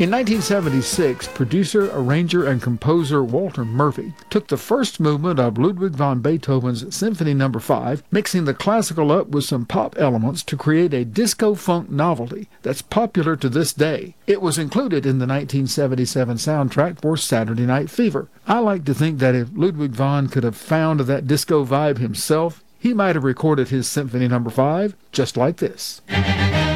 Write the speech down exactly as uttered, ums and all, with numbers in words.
In nineteen seventy-six, producer, arranger, and composer Walter Murphy took the first movement of Ludwig van Beethoven's Symphony Number five, mixing the classical up with some pop elements to create a disco-funk novelty that's popular to this day. It was included in the nineteen seventy-seven soundtrack for Saturday Night Fever. I like to think that if Ludwig van could have found that disco vibe himself, he might have recorded his Symphony Number five just like this.